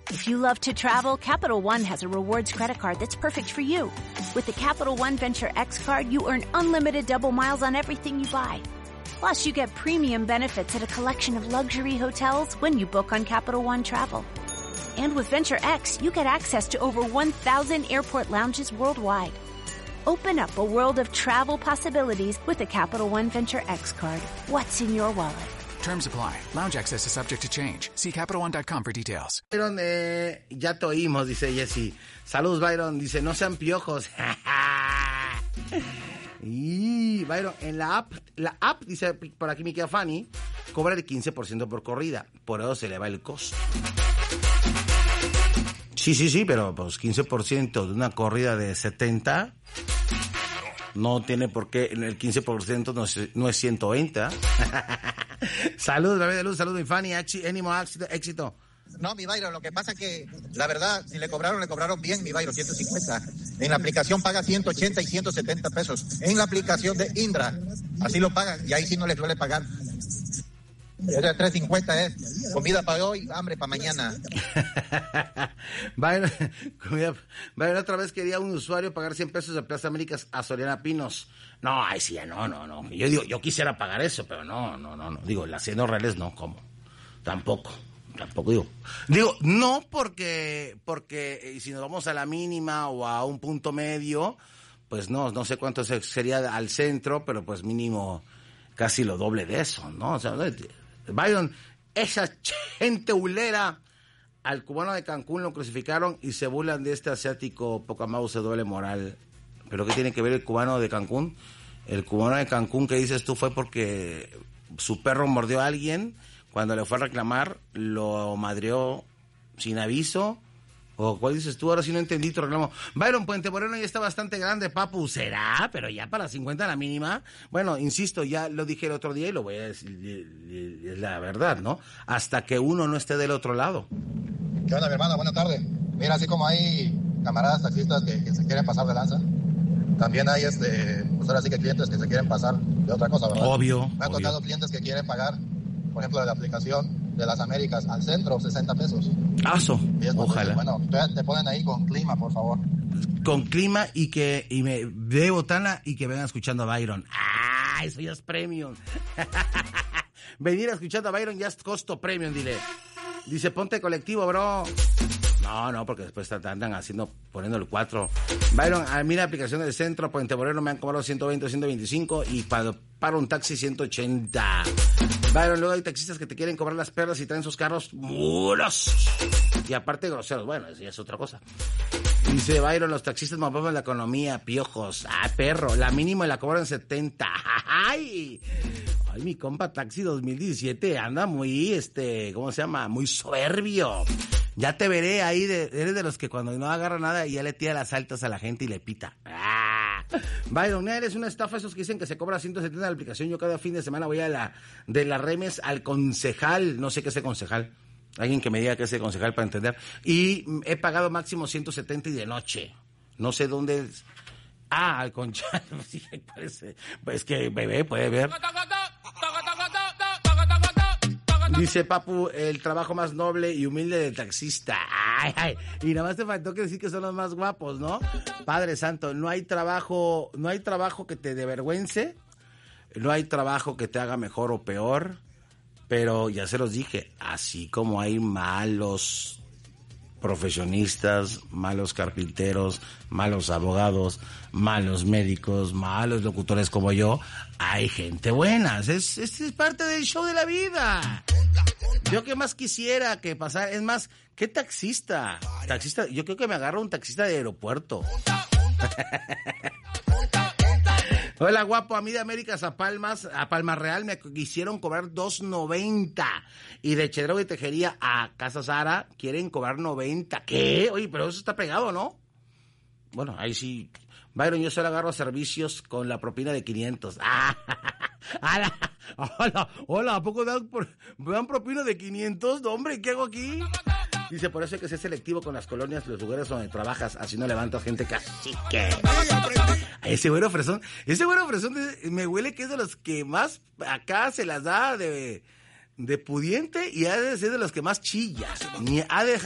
If you love to travel, Capital One has a rewards credit card that's perfect for you. With the Capital One Venture X card, you earn unlimited double miles on everything you buy. Plus, you get premium benefits at a collection of luxury hotels when you book on Capital One Travel. And with Venture X, you get access to over 1,000 airport lounges worldwide. Open up a world of travel possibilities with the Capital One Venture X card. What's in your wallet? Terms apply. Lounge access is subject to change. See CapitalOne.com for details. Byron, ya te oímos, dice Jessy. Saludos, Byron. Dice, no sean piojos. Y Byron, en la app, dice por aquí mi querida Fanny, cobra el 15% por corrida. Por eso se le va el costo. Sí, pero pues 15% de una corrida de 70... No tiene por qué, el 15% no es 120. Saludos, bebé de luz, saludos, mi Fanny, ánimo, éxito. No, mi Byron, lo que pasa es que, la verdad, si le cobraron bien, mi Byron, 150. En la aplicación paga 180 y 170 pesos. En la aplicación de Indra, así lo pagan, y ahí sí no les suele pagar. El de 350 es comida para hoy, hambre para mañana. Byron, otra vez quería un usuario pagar 100 pesos de Plaza Américas a Soriana Pinos. No, ay sí, no. Yo quisiera pagar eso, pero no. Digo, las 100 reales no, ¿cómo? Tampoco digo, no porque si nos vamos a la mínima o a un punto medio, pues no sé cuánto sería al centro, pero pues mínimo casi lo doble de eso, ¿no? O sea, Byron, esa gente hulera, al cubano de Cancún lo crucificaron y se burlan de este asiático poca mouse de doble moral. ¿Pero qué tiene que ver el cubano de Cancún? El cubano de Cancún que dices tú fue porque su perro mordió a alguien, cuando le fue a reclamar, lo madreó sin aviso. ¿O cuál dices tú? Ahora sí no entendí tu reclamo. Byron, Puente Moreno ya está bastante grande, papu. ¿Será? Pero ya para 50 la mínima. Bueno, insisto, ya lo dije el otro día y lo voy a decir, es la verdad, ¿no? Hasta que uno no esté del otro lado. ¿Qué onda, mi hermano? Buenas tardes. Mira, así como hay camaradas taxistas que se quieren pasar de lanza, también hay, pues ahora sí que clientes que se quieren pasar de otra cosa, ¿verdad? Obvio. Me han tocado clientes que quieren pagar, por ejemplo, de la aplicación de las Américas al centro, 60 pesos. Aso, ojalá. Bueno, te ponen ahí con clima, por favor. Con clima y me de botana y que vengan escuchando a Byron. ¡Ah! Eso ya es premium. Venir escuchando a Byron ya es costo premium, dile. Dice, ponte colectivo, bro. No, porque después andan poniendo el 4. Byron, a mí la aplicación del centro, Puente Moreno me han cobrado 120, 125 y para un taxi 180. Byron, luego hay taxistas que te quieren cobrar las perlas y traen sus carros muros. Y aparte groseros, bueno, eso ya es otra cosa. Dice Byron, los taxistas movemos la economía, piojos. Ah, perro, la mínima la cobran 70. ¡Ay! Ay, mi compa Taxi 2017 anda muy, ¿cómo se llama? Muy soberbio. Ya te veré ahí, eres de los que cuando no agarra nada ya le tira las altas a la gente y le pita. ¡Ah! Byron, eres una estafa esos que dicen que se cobra 170 de la aplicación. Yo cada fin de semana voy a de la Remes al concejal, no sé qué es el concejal. Alguien que me diga qué es el concejal para entender. Y he pagado máximo 170 y de noche. No sé dónde es. Ah, al conchal. Pues que bebé puede ver. Dice Papu, el trabajo más noble y humilde del taxista. Ay. Y nada más te faltó que decir que son los más guapos, ¿no? Padre Santo, no hay trabajo que te avergüence, no hay trabajo que te haga mejor o peor, pero ya se los dije, así como hay malos profesionistas, malos carpinteros, malos abogados, malos médicos, malos locutores como yo, hay gente buena. Es parte del show de la vida. Yo qué más quisiera que pasara, es más, ¿qué taxista? Yo creo que me agarro un taxista de aeropuerto. Hola, guapo, a mí de Américas a Palmas Real me quisieron cobrar $2.90 y de Chedraui y Tejería a Casa Sara quieren cobrar 90. ¿Qué? Oye, pero eso está pegado, ¿no? Bueno, ahí sí. Byron, yo solo agarro servicios con la propina de 500. Hola, ¿a poco me dan propina de 500? No, hombre, ¿qué hago aquí? Dice, por eso hay que ser selectivo con las colonias, los lugares donde trabajas, así no levantas gente cacique. Ese güero fresón me huele que es de los que más acá se las da de pudiente y ha de ser de los que más chilla. Ha de